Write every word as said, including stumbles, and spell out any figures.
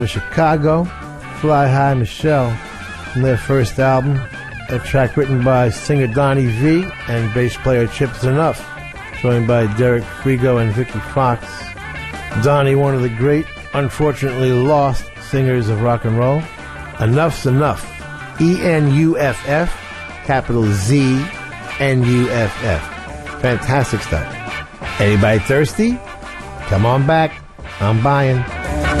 of Chicago, Fly High Michelle, from their first album, a track written by singer Donnie V and bass player Chips Enough, joined by Derek Frigo and Vicky Fox. Donnie, one of the great, unfortunately lost singers of rock and roll. Enough's Enough. E N U F F, capital Z, N U F F. Fantastic stuff. Anybody thirsty? Come on back. I'm buying.